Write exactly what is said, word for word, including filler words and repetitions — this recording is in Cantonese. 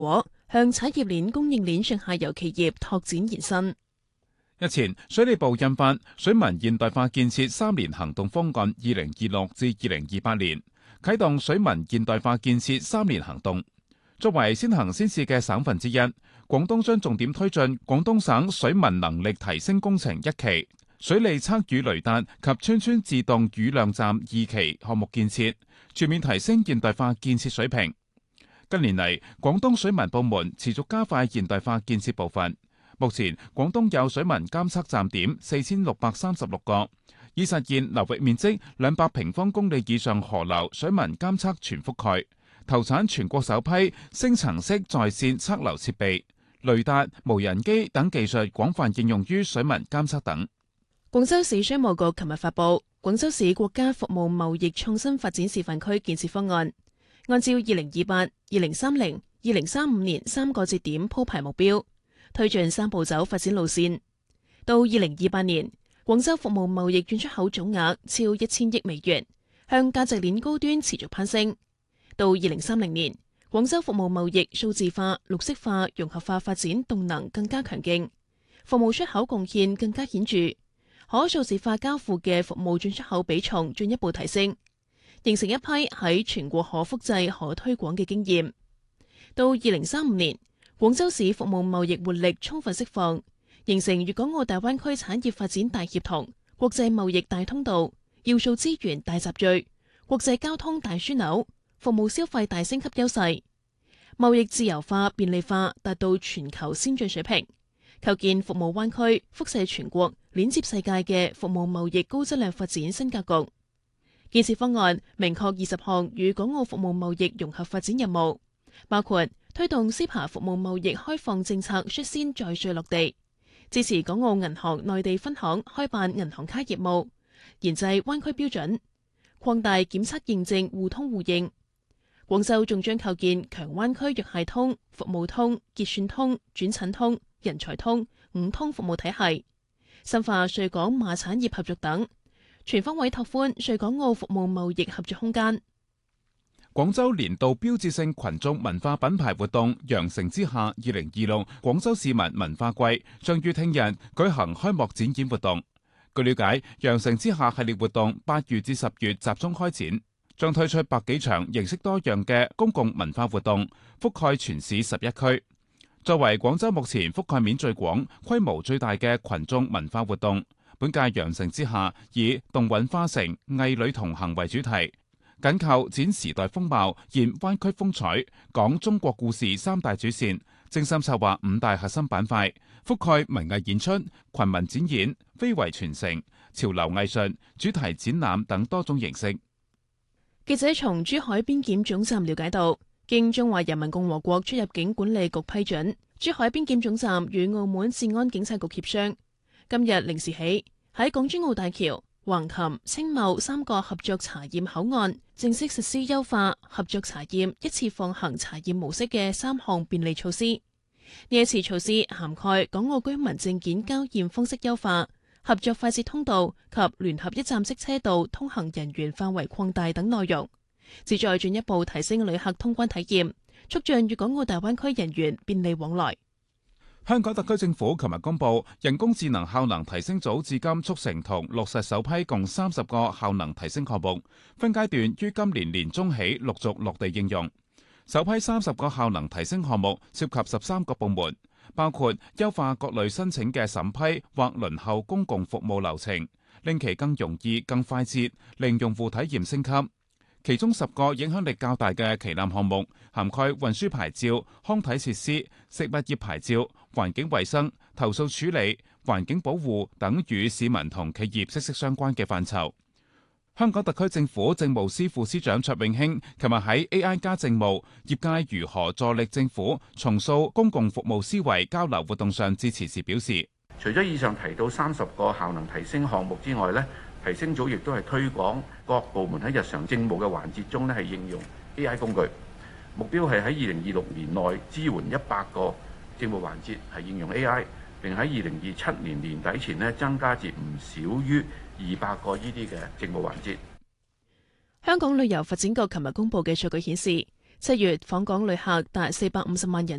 果，向產業鏈、供應鏈上下游企業拓展延伸。 日前，水利部印發《水文現代化建設三年行動方案（二零二六至二零二八年）》，啟動水文現代化建設三年行動。作為先行先試嘅省份之一，廣東將重點推進廣東省水文能力提升工程一期、水利測雨雷達及村村自動雨量站二期項目建設，全面提升現代化建設水平。近年嚟，廣東水文部門持續加快現代化建設步伐。目前，廣東有水文監測站點四千六百三十六個，已實現流域面積兩百平方公里以上河流水文監測全覆蓋，投產全國首批升層式在線測流設備、雷達、無人機等技術廣泛應用於水文監測等。 廣州市商務局琴日發布《廣州市國家服務貿易創新發展示範區建設方案》，按照二零二八、二零三零、二零三五年三個節點鋪排目標，推進三步走發展路線。到二零二八年，廣州服務貿易進出口總額超一千億美元，向價值鏈高端持續攀升。到二零三零年，廣州服務貿易數字化、綠色化、融合化發展動能更加強勁，服務出口貢獻更加顯著，可數字化交付嘅服務進出口比重進一步提升，形成一批喺全國可複製、可推廣嘅經驗。到二零三五年，廣州市服務貿易活力充分釋放，形成粵港澳大灣區產業發展大協同、國際貿易大通道、要素資源大集聚、國際交通大樞紐、服務消費大升級優勢，貿易自由化便利化達到全球先進水平，構建服務灣區輻射全國、鏈接世界嘅服務貿易高質量發展新格局。建設方案明確二十項與港澳服務貿易融合發展任務，包括推動 C E P A 服務貿易開放政策率先在穗落地，支持港澳銀行內地分行開辦銀行卡業務，研製灣區標準，擴大檢測認證互通互認。廣州仲將構建強灣區藥械通、服務通、結算通、轉診通、人才通五通服務體系，深化穗港馬產業合作等，全方位拓寬穗港澳服務貿易合作空間。 廣州年度標誌性群眾文化品牌活動「羊城之夏二零二六廣州市民文化季」將於聽日舉行開幕展演活動。據了解，羊城之夏系列活動八月至十月集中開展，將推出百幾場形式多樣嘅公共文化活動，覆蓋全市十一區。作為廣州目前覆蓋面最廣、規模最大嘅群眾文化活動，本屆羊城之夏以動韻花城、藝旅同行為主題，緊扣展時代風貌、現灣區風采、講中國故事三大主線，精心策劃五大核心板塊，覆蓋文藝演出、群文展演、非遺傳承、潮流藝術、主題展覽等多種形式。 記者從珠海邊檢總站了解到，經中華人民共和國出入境管理局批准，珠海邊檢總站與澳門治安警察局協商，今日零時起喺港珠澳大橋、橫琴、青茂三個合作查驗口岸正式實施優化合作查驗一次放行查驗模式嘅三項便利措施。呢一次措施涵蓋港澳居民證件交驗方式優化、合作快捷通道及聯合一站式車道通行人員範圍擴大等內容，旨在進一步提升旅客通關體驗，促進粵港澳大灣區人員便利往來。 香港特區政府琴日公布，人工智能效能提升組至今促成同落實首批共三十個效能提升項目，分階段於今年年中起陸續落地應用。首批三十個效能提升項目涉及十三個部門，包括優化各類申請嘅審批或輪候公共服務流程，令其更容易、更快捷，令用戶體驗升級。其中十個影響力較大嘅旗艦項目，涵蓋運輸牌照、康體設施、食物業牌照、環境衛生、投訴處理、環境保護等與市民同企業息息相關嘅範疇。香港特區政府政務司副司長卓永興琴日喺 A I 加政務業界如何助力政府重塑公共服務思維交流活動上致辭時表示， 除咗以上提到三十個效能提升項目之外呢，提升組亦都係推廣各部門喺日常政務嘅環節中呢係應用 A I 工具，目標係喺二零二六年內支援一百個政務環節係應用 A I， 並喺二零二七年年底前呢增加至唔少於二百個呢啲嘅政務環節。 香港旅遊發展局琴日公布嘅數據顯示， 七月訪港旅客達四百五十萬人